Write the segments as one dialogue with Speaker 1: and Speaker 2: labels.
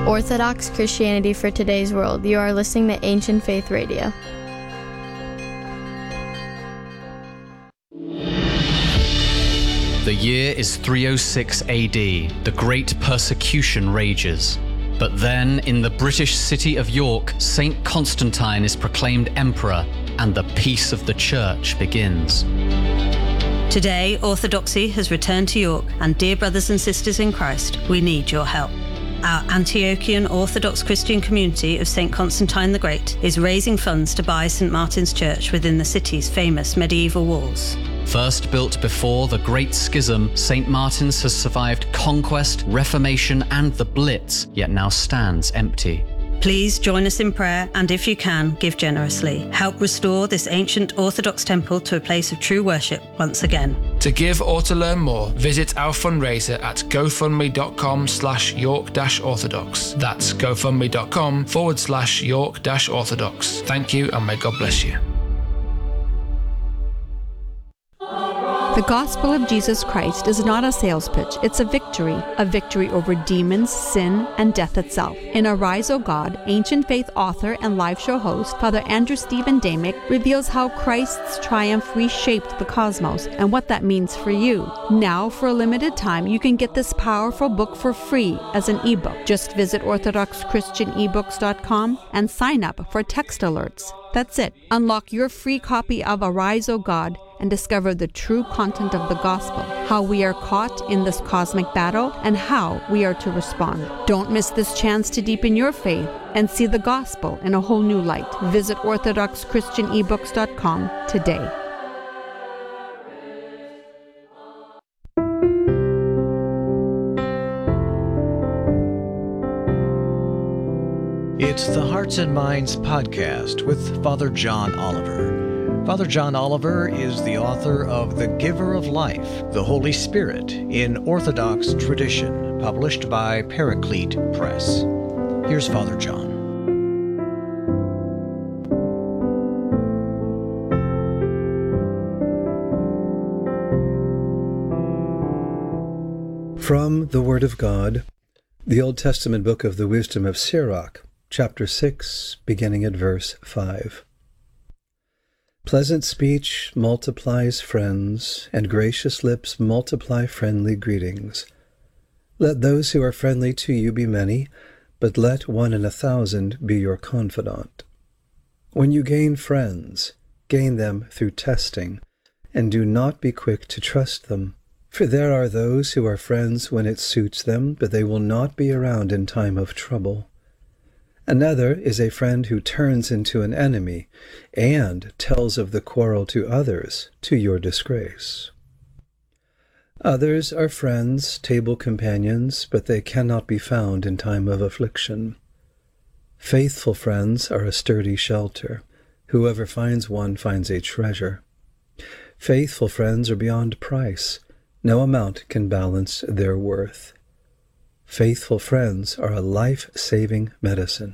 Speaker 1: Orthodox Christianity for today's world. You are listening to Ancient Faith Radio.
Speaker 2: The year is 306 AD. The Great Persecution rages. But then, in the British city of York, Saint Constantine is proclaimed emperor, and the peace of the Church begins.
Speaker 3: Today, Orthodoxy has returned to York, and dear brothers and sisters in Christ, we need your help. Our Antiochian Orthodox Christian community of St. Constantine the Great is raising funds to buy St. Martin's Church within the city's famous medieval walls.
Speaker 2: First built before the Great Schism, St. Martin's has survived conquest, Reformation, and the Blitz, yet now stands empty.
Speaker 3: Please join us in prayer, and if you can, give generously. Help restore this ancient Orthodox temple to a place of true worship once again.
Speaker 4: To give or to learn more, visit our fundraiser at gofundme.com/York-Orthodox. That's gofundme.com/York-Orthodox. Thank you, and may God bless you.
Speaker 5: The gospel of Jesus Christ is not a sales pitch, it's a victory over demons, sin, and death itself. In Arise, O God, Ancient Faith author and live show host, Father Andrew Stephen Damick reveals how Christ's triumph reshaped the cosmos and what that means for you. Now, for a limited time, you can get this powerful book for free as an ebook. Just visit orthodoxchristianebooks.com and sign up for text alerts. That's it. Unlock your free copy of Arise, O God, and discover the true content of the gospel, how we are caught in this cosmic battle, and how we are to respond. Don't miss this chance to deepen your faith and see the gospel in a whole new light. Visit orthodoxchristianebooks.com today.
Speaker 6: It's the Hearts and Minds podcast with Father John Oliver. Father John Oliver is the author of The Giver of Life, the Holy Spirit in Orthodox Tradition, published by Paraclete Press. Here's Father John.
Speaker 7: From the Word of God, the Old Testament book of the Wisdom of Sirach, chapter 6, beginning at verse 5. Pleasant speech multiplies friends, and gracious lips multiply friendly greetings. Let those who are friendly to you be many, but let 1 in 1,000 be your confidant. When you gain friends, gain them through testing, and do not be quick to trust them. For there are those who are friends when it suits them, but they will not be around in time of trouble. Another is a friend who turns into an enemy and tells of the quarrel to others, to your disgrace. Others are friends, table companions, but they cannot be found in time of affliction. Faithful friends are a sturdy shelter. Whoever finds one finds a treasure. Faithful friends are beyond price. No amount can balance their worth. Faithful friends are a life-saving medicine.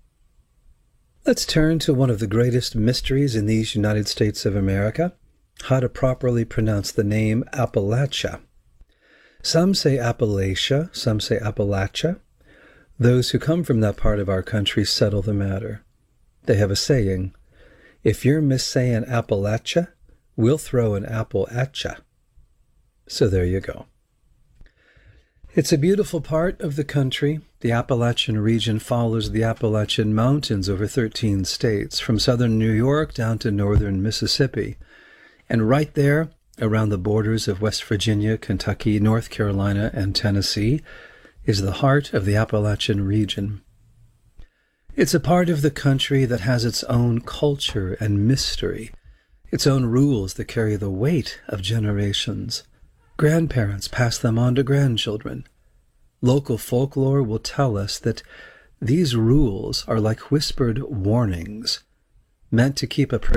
Speaker 7: Let's turn to one of the greatest mysteries in these United States of America, how to properly pronounce the name Appalachia. Some say Appalachia, some say Appalachia. Those who come from that part of our country settle the matter. They have a saying, if you're missaying Appalachia, we'll throw an apple at ya. So there you go. It's a beautiful part of the country. The Appalachian region follows the Appalachian Mountains over 13 states, from southern New York down to northern Mississippi. And right there, around the borders of West Virginia, Kentucky, North Carolina, and Tennessee, is the heart of the Appalachian region. It's a part of the country that has its own culture and mystery, its own rules that carry the weight of generations. Grandparents pass them on to grandchildren. Local folklore will tell us that these rules are like whispered warnings, meant to keep a person